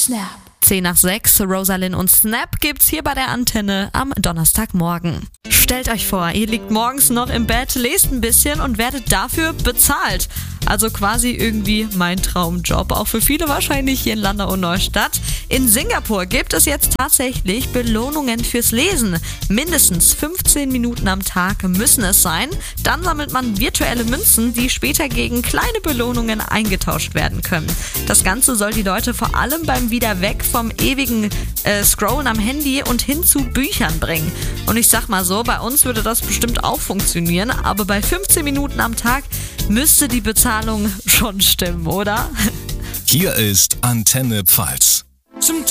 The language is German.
Snap. 10:06, Rosalind und Snap gibt's hier bei der Antenne am Donnerstagmorgen. Stellt euch vor, ihr liegt morgens noch im Bett, lest ein bisschen und werdet dafür bezahlt. Also quasi irgendwie mein Traumjob, auch für viele wahrscheinlich hier in Landau und Neustadt. In Singapur gibt es jetzt tatsächlich Belohnungen fürs Lesen. Mindestens 15 Minuten am Tag müssen es sein. Dann sammelt man virtuelle Münzen, die später gegen kleine Belohnungen eingetauscht werden können. Das Ganze soll die Leute vor allem beim wieder weg vom ewigen Scrollen am Handy und hin zu Büchern bringen. Und ich sag mal so, bei uns würde das bestimmt auch funktionieren, aber bei 15 Minuten am Tag müsste die Bezahlung schon stimmen, oder? Hier ist Antenne Pfalz.